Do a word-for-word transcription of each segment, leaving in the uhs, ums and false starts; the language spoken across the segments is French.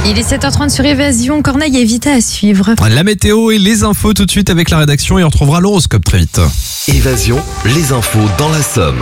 Il est sept heures trente sur Évasion, Corneille et Vita à suivre. La météo et les infos tout de suite avec la rédaction et on retrouvera l'horoscope très vite. Évasion, les infos dans la Somme.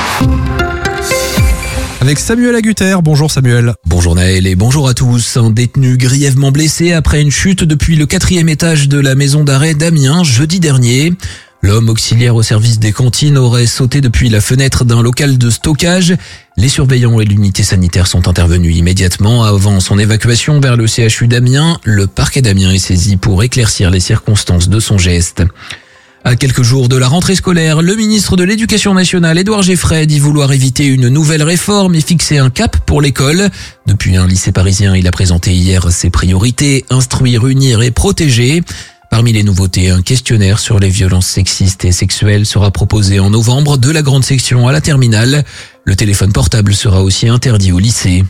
Avec Samuel Agutter. Bonjour Samuel. Bonjour Naël et bonjour à tous. Un détenu grièvement blessé après une chute depuis le quatrième étage de la maison d'arrêt d'Amiens jeudi dernier. L'homme auxiliaire au service des cantines aurait sauté depuis la fenêtre d'un local de stockage. Les surveillants et l'unité sanitaire sont intervenus immédiatement avant son évacuation vers le C H U d'Amiens. Le parquet d'Amiens est saisi pour éclaircir les circonstances de son geste. À quelques jours de la rentrée scolaire, le ministre de l'Éducation nationale, Édouard Geffray, dit vouloir éviter une nouvelle réforme et fixer un cap pour l'école. Depuis un lycée parisien, il a présenté hier ses priorités, instruire, unir et protéger. Parmi les nouveautés, un questionnaire sur les violences sexistes et sexuelles sera proposé en novembre de la grande section à la terminale. Le téléphone portable sera aussi interdit au lycée.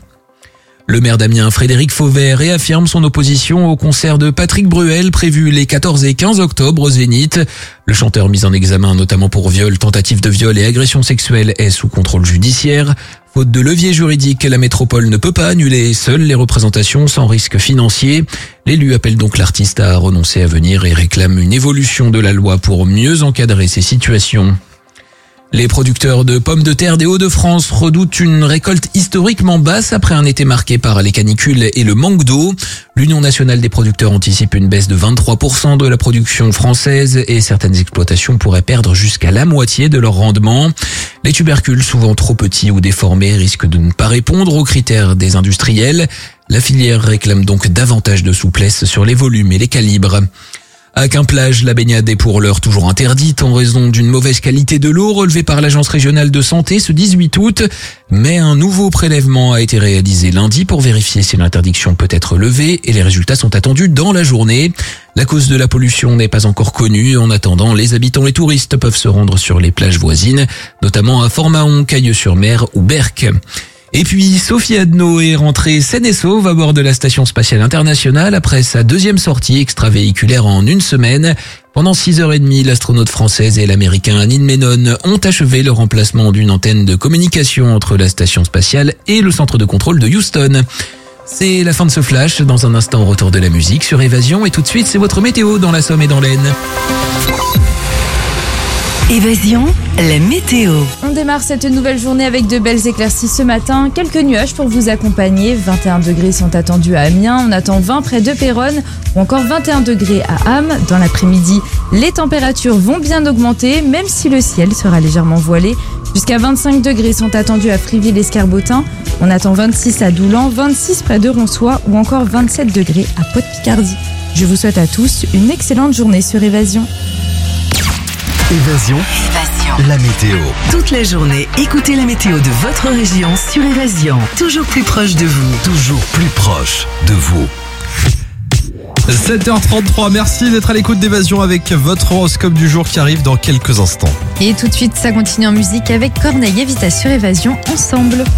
Le maire d'Amiens, Frédéric Fauvet, réaffirme son opposition au concert de Patrick Bruel prévu les quatorze et quinze octobre au Zénith. Le chanteur mis en examen notamment pour viol, tentative de viol et agression sexuelle est sous contrôle judiciaire. Faute de levier juridique, la métropole ne peut pas annuler seules les représentations sans risque financier. L'élu appelle donc l'artiste à renoncer à venir et réclame une évolution de la loi pour mieux encadrer ces situations. Les producteurs de pommes de terre des Hauts-de-France redoutent une récolte historiquement basse après un été marqué par les canicules et le manque d'eau. L'Union nationale des producteurs anticipe une baisse de vingt-trois pour cent de la production française et certaines exploitations pourraient perdre jusqu'à la moitié de leur rendement. Les tubercules, souvent trop petits ou déformés, risquent de ne pas répondre aux critères des industriels. La filière réclame donc davantage de souplesse sur les volumes et les calibres. À Quimplage, la baignade est pour l'heure toujours interdite en raison d'une mauvaise qualité de l'eau relevée par l'Agence régionale de santé ce dix-huit août. Mais un nouveau prélèvement a été réalisé lundi pour vérifier si l'interdiction peut être levée et les résultats sont attendus dans la journée. La cause de la pollution n'est pas encore connue. En attendant, les habitants et touristes peuvent se rendre sur les plages voisines, notamment à Fort-Mahon, Cailleux-sur-Mer ou Berck. Et puis, Sophie Adno est rentrée saine et sauve à bord de la Station Spatiale Internationale après sa deuxième sortie extravéhiculaire en une semaine. Pendant six heures trente, l'astronaute française et l'américain Anine Menon ont achevé le remplacement d'une antenne de communication entre la Station Spatiale et le centre de contrôle de Houston. C'est la fin de ce flash. Dans un instant, retour de la musique sur Évasion. Et tout de suite, c'est votre météo dans la Somme et dans l'Aisne. Évasion, la météo. On démarre cette nouvelle journée avec de belles éclaircies ce matin. Quelques nuages pour vous accompagner. vingt et un degrés sont attendus à Amiens. On attend vingt près de Péronne ou encore vingt et un degrés à Ham. Dans l'après-midi, les températures vont bien augmenter, même si le ciel sera légèrement voilé. Jusqu'à vingt-cinq degrés sont attendus à Friville-Escarbotin. On attend vingt-six à Doulan, vingt-six près de Ronsois ou encore vingt-sept degrés à Pau-de-Picardie. Je vous souhaite à tous une excellente journée sur Évasion. Évasion, Évasion. la météo. Toute la journée, écoutez la météo de votre région sur Évasion. Toujours plus proche de vous. Toujours plus proche de vous. sept heures trente-trois, merci d'être à l'écoute d'Évasion avec votre horoscope du jour qui arrive dans quelques instants. Et tout de suite, ça continue en musique avec Corneille et Vita sur Évasion ensemble.